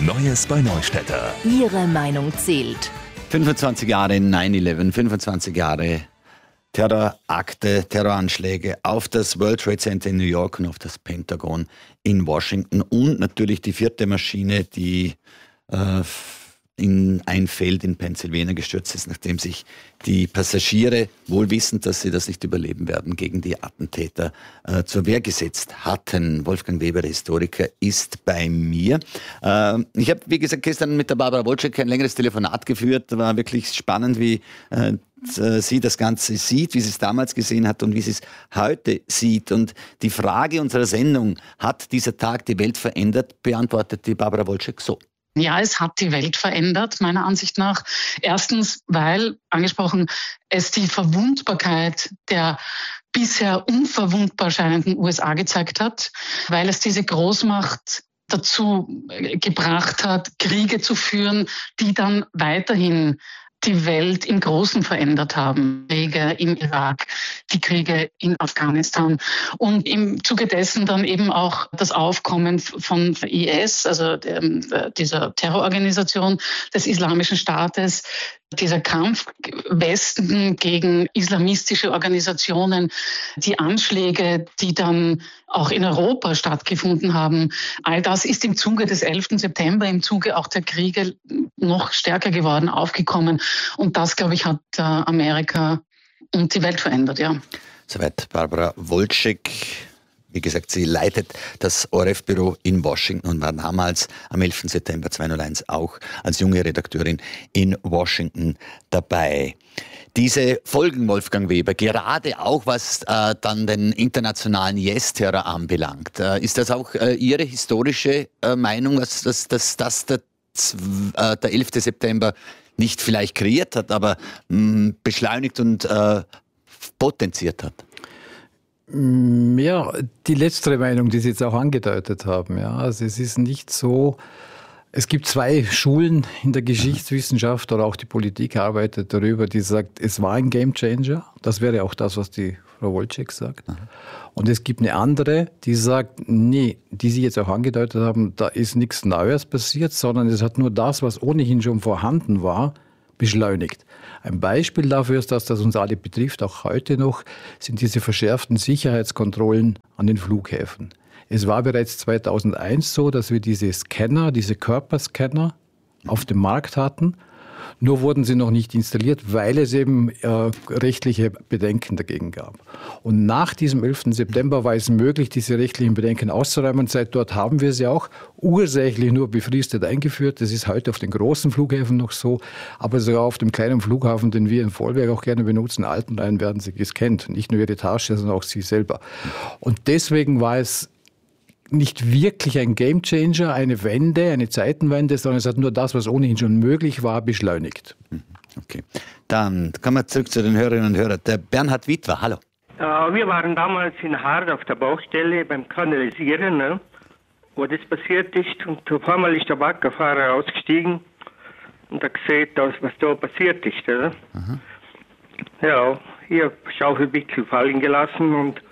Neues bei Neustädter. Ihre Meinung zählt. 25 Jahre 9/11, 25 Jahre Terrorakte, Terroranschläge auf das World Trade Center in New York und auf das Pentagon in Washington und natürlich die vierte Maschine, die in ein Feld in Pennsylvania gestürzt ist, nachdem sich die Passagiere, wohl wissend, dass sie das nicht überleben werden, gegen die Attentäter zur Wehr gesetzt hatten. Wolfgang Weber, der Historiker, ist bei mir. Ich habe, wie gesagt, gestern mit der Barbara Wolczek ein längeres Telefonat geführt. War wirklich spannend, wie sie das Ganze sieht, wie sie es damals gesehen hat und wie sie es heute sieht. Und die Frage unserer Sendung, hat dieser Tag die Welt verändert, beantwortet die Barbara Wolczek so. Ja, es hat die Welt verändert, meiner Ansicht nach. Erstens, weil, angesprochen, es die Verwundbarkeit der bisher unverwundbar scheinenden USA gezeigt hat, weil es diese Großmacht dazu gebracht hat, Kriege zu führen, die dann weiterhin die Welt im Großen verändert haben. Kriege im Irak, die Kriege in Afghanistan und im Zuge dessen dann eben auch das Aufkommen von IS, also dieser Terrororganisation des Islamischen Staates, dieser Kampf Westen gegen islamistische Organisationen, die Anschläge, die dann auch in Europa stattgefunden haben, all das ist im Zuge des 11. September, im Zuge auch der Kriege noch stärker geworden, aufgekommen. Und das, glaube ich, hat Amerika und die Welt verändert, ja. Soweit Barbara Wolczek. Wie gesagt, sie leitet das ORF-Büro in Washington und war damals am 11. September 2001 auch als junge Redakteurin in Washington dabei. Diese Folgen, Wolfgang Weber, gerade auch was dann den internationalen IS-Terror anbelangt, ist das auch Ihre historische Meinung, dass das der 11. September nicht vielleicht kreiert hat, aber beschleunigt und potenziert hat? Ja, die letztere Meinung, die Sie jetzt auch angedeutet haben. Ja, also es ist nicht so, es gibt zwei Schulen in der Geschichtswissenschaft oder auch die Politik arbeitet darüber, die sagt, es war ein Gamechanger. Das wäre auch das, was die Frau Wolczek sagt. Und es gibt eine andere, die sagt, nee, die Sie jetzt auch angedeutet haben, da ist nichts Neues passiert, sondern es hat nur das, was ohnehin schon vorhanden war, beschleunigt. Ein Beispiel dafür ist, dass das uns alle betrifft, auch heute noch, sind diese verschärften Sicherheitskontrollen an den Flughäfen. Es war bereits 2001 so, dass wir diese Scanner, diese Körperscanner auf dem Markt hatten. Nur wurden sie noch nicht installiert, weil es eben rechtliche Bedenken dagegen gab. Und nach diesem 11. September war es möglich, diese rechtlichen Bedenken auszuräumen. Seit dort haben wir sie auch ursächlich nur befristet eingeführt. Das ist heute auf den großen Flughäfen noch so. Aber sogar auf dem kleinen Flughafen, den wir in Vorwerk auch gerne benutzen, Altenrhein, werden sie gescannt. Nicht nur ihre Tasche, sondern auch sie selber. Und deswegen war es nicht wirklich ein Gamechanger, eine Wende, eine Zeitenwende, sondern es hat nur das, was ohnehin schon möglich war, beschleunigt. Okay. Dann kommen wir zurück zu den Hörerinnen und Hörern. Der Bernhard Witwer, hallo. Wir waren damals in Hart auf der Baustelle beim Kanalisieren, ne, wo das passiert ist. Und auf einmal ist der Baggerfahrer ausgestiegen und hat gesehen, was da passiert ist. Oder? Ja, ich habe die Schaufel ein bisschen fallen gelassen und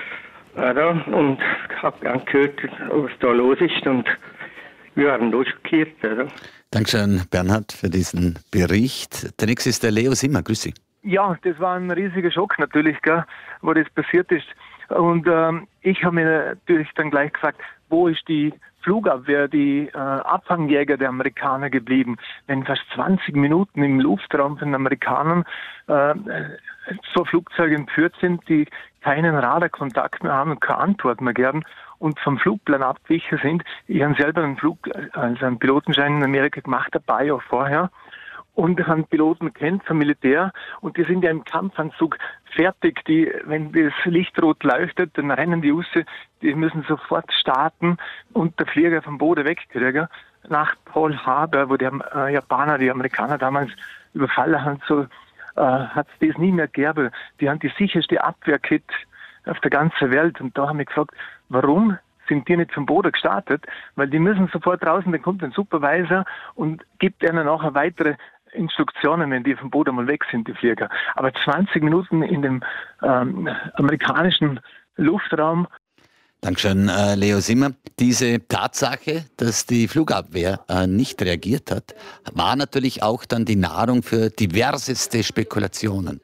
habe angehört, was da los ist, und wir waren da schockiert. Oder? Dankeschön, Bernhard, für diesen Bericht. Der nächste ist der Leo Simmer. Grüß Sie. Ja, das war ein riesiger Schock natürlich, gell, wo das passiert ist. Und ich habe mir natürlich dann gleich gefragt, wo ist die Flugabwehr, die Abfangjäger der Amerikaner geblieben? Wenn fast 20 Minuten im Luftraum von den Amerikanern so Flugzeuge entführt sind, die keinen Radarkontakt mehr haben und keine Antwort mehr geben und vom Flugplan abgewichen sind. Ich habe selber einen Pilotenschein in Amerika gemacht, ein paar Jahre vorher, und haben Piloten kennt vom Militär, und die sind ja im Kampfanzug fertig. Die, wenn das Licht rot leuchtet, dann rennen die raus, die müssen sofort starten und der Flieger vom Boden wegkriegen. Nach Pearl Harbor, wo die Japaner die Amerikaner damals überfallen haben, so hat es das nie mehr gegeben. Die haben die sicherste Abwehrkit auf der ganzen Welt, und da haben wir gefragt, warum sind die nicht vom Boden gestartet? Weil die müssen sofort draußen, dann kommt ein Supervisor und gibt ihnen nachher weitere Instruktionen, wenn die vom Boden mal weg sind, die Flieger. Aber 20 Minuten in dem amerikanischen Luftraum. Dankeschön, Leo Simmer. Diese Tatsache, dass die Flugabwehr nicht reagiert hat, war natürlich auch dann die Nahrung für diverseste Spekulationen.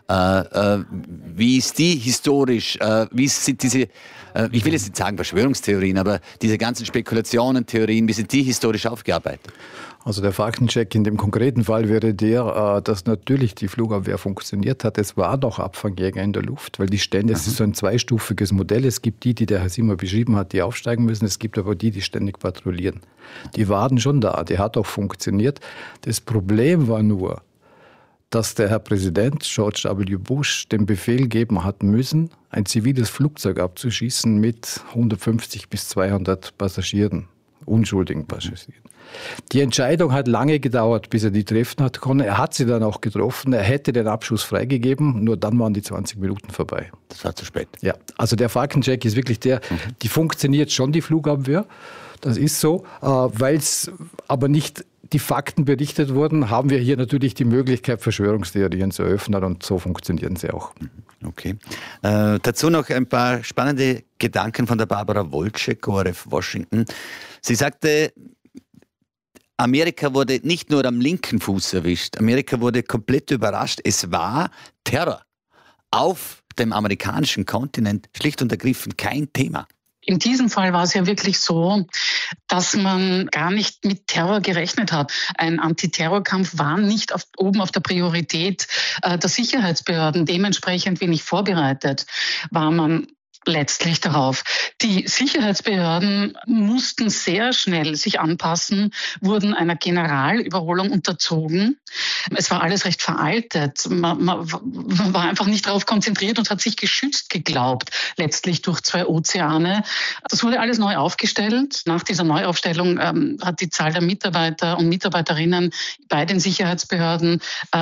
Wie ist die historisch, wie sind diese, ich will jetzt nicht sagen Verschwörungstheorien, aber diese ganzen Spekulationen, Theorien, wie sind die historisch aufgearbeitet? Also der Faktencheck in dem konkreten Fall wäre der, dass natürlich die Flugabwehr funktioniert hat. Es war noch Abfangjäger in der Luft, weil die Stände, es ist so ein zweistufiges Modell. Es gibt die der Herr Simmer beschrieben hat, die aufsteigen müssen. Es gibt aber die ständig patrouillieren. Die waren schon da, die hat auch funktioniert. Das Problem war nur, dass der Herr Präsident George W. Bush den Befehl geben hat müssen, ein ziviles Flugzeug abzuschießen mit 150 bis 200 Passagieren, unschuldigen Passagieren. Die Entscheidung hat lange gedauert, bis er die treffen hat können. Er hat sie dann auch getroffen. Er hätte den Abschuss freigegeben, nur dann waren die 20 Minuten vorbei. Das war zu spät. Ja, also der Faktencheck ist wirklich die funktioniert schon, die Flugabwehr. Das ist so, weil es aber nicht die Fakten berichtet wurden, haben wir hier natürlich die Möglichkeit, Verschwörungstheorien zu öffnen und so funktionieren sie auch. Okay. Dazu noch ein paar spannende Gedanken von der Barbara Wolczek, ORF Washington. Sie sagte, Amerika wurde nicht nur am linken Fuß erwischt, Amerika wurde komplett überrascht. Es war Terror auf dem amerikanischen Kontinent schlicht und ergriffen kein Thema. In diesem Fall war es ja wirklich so, dass man gar nicht mit Terror gerechnet hat. Ein Antiterrorkampf war nicht oben auf der Priorität der Sicherheitsbehörden. Dementsprechend wenig vorbereitet war man letztlich darauf. Die Sicherheitsbehörden mussten sehr schnell sich anpassen, wurden einer Generalüberholung unterzogen. Es war alles recht veraltet. Man war einfach nicht darauf konzentriert und hat sich geschützt geglaubt, letztlich durch 2 Ozeane. Das wurde alles neu aufgestellt. Nach dieser Neuaufstellung hat die Zahl der Mitarbeiter und Mitarbeiterinnen bei den Sicherheitsbehörden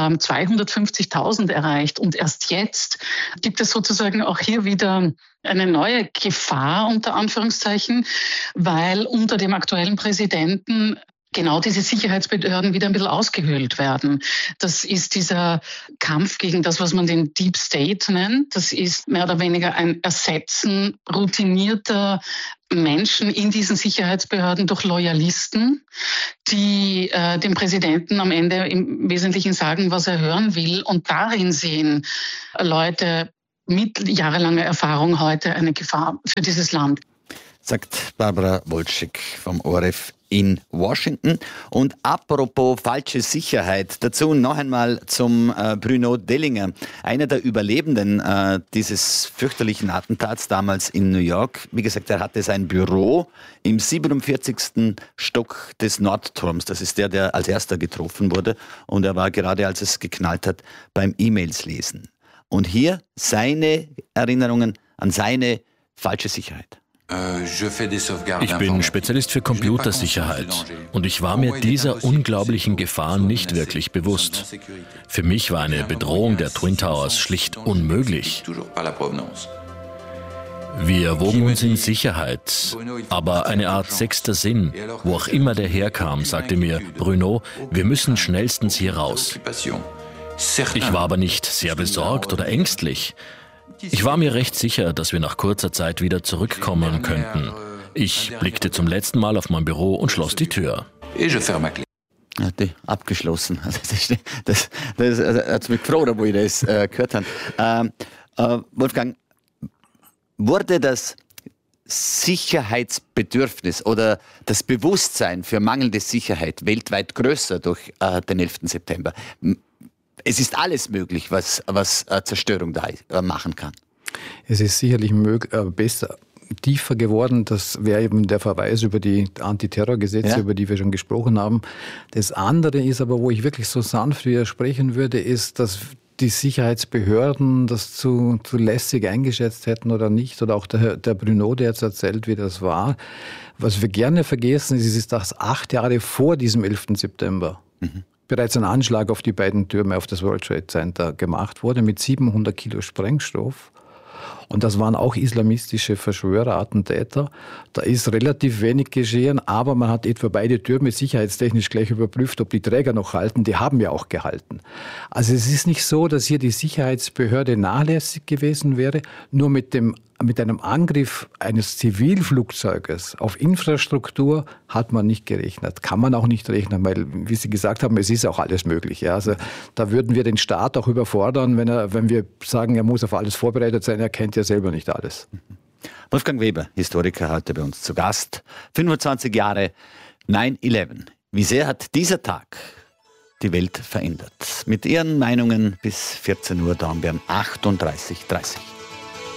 250.000 erreicht. Und erst jetzt gibt es sozusagen auch hier wieder eine neue Gefahr unter Anführungszeichen, weil unter dem aktuellen Präsidenten genau diese Sicherheitsbehörden wieder ein bisschen ausgehöhlt werden. Das ist dieser Kampf gegen das, was man den Deep State nennt. Das ist mehr oder weniger ein Ersetzen routinierter Menschen in diesen Sicherheitsbehörden durch Loyalisten, die dem Präsidenten am Ende im Wesentlichen sagen, was er hören will. Und darin sehen Leute mit jahrelanger Erfahrung heute eine Gefahr für dieses Land. Sagt Barbara Wolczek vom ORF in Washington. Und apropos falsche Sicherheit, dazu noch einmal zum Bruno Dellinger, einer der Überlebenden dieses fürchterlichen Attentats damals in New York. Wie gesagt, er hatte sein Büro im 47. Stock des Nordturms. Das ist der als erster getroffen wurde. Und er war gerade, als es geknallt hat, beim E-Mails lesen. Und hier seine Erinnerungen an seine falsche Sicherheit. Ich bin Spezialist für Computersicherheit und ich war mir dieser unglaublichen Gefahr nicht wirklich bewusst. Für mich war eine Bedrohung der Twin Towers schlicht unmöglich. Wir wogen uns in Sicherheit, aber eine Art sechster Sinn, wo auch immer der herkam, sagte mir, Bruno, wir müssen schnellstens hier raus. Ich war aber nicht sehr besorgt oder ängstlich. Ich war mir recht sicher, dass wir nach kurzer Zeit wieder zurückkommen könnten. Ich blickte zum letzten Mal auf mein Büro und schloss die Tür. Ja, die abgeschlossen. Das hat mich gefreut, wo ich das gehört habe. Wolfgang, wurde das Sicherheitsbedürfnis oder das Bewusstsein für mangelnde Sicherheit weltweit größer durch den 11. September? Es ist alles möglich, was Zerstörung da machen kann. Es ist sicherlich besser, tiefer geworden. Das wäre eben der Verweis über die Antiterrorgesetze, über die wir schon gesprochen haben. Das andere ist aber, wo ich wirklich so sanft widersprechen würde, ist, dass die Sicherheitsbehörden das zu lässig eingeschätzt hätten oder nicht. Oder auch der Bruno, der jetzt erzählt, wie das war. Was wir gerne vergessen, ist, dass 8 Jahre vor diesem 11. September bereits ein Anschlag auf die beiden Türme auf das World Trade Center gemacht wurde mit 700 Kilo Sprengstoff. Und das waren auch islamistische Verschwörer, Attentäter. Da ist relativ wenig geschehen, aber man hat etwa beide Türme sicherheitstechnisch gleich überprüft, ob die Träger noch halten. Die haben ja auch gehalten. Also es ist nicht so, dass hier die Sicherheitsbehörde nachlässig gewesen wäre. Nur mit mit einem Angriff eines Zivilflugzeuges auf Infrastruktur hat man nicht gerechnet. Kann man auch nicht rechnen, weil, wie Sie gesagt haben, es ist auch alles möglich. Ja. Also da würden wir den Staat auch überfordern, wenn wir sagen, er muss auf alles vorbereitet sein. Er kennt ja selber nicht alles. Wolfgang Weber, Historiker, heute bei uns zu Gast. 25 Jahre 9/11. Wie sehr hat dieser Tag die Welt verändert? Mit Ihren Meinungen bis 14 Uhr, da haben wir 38:30.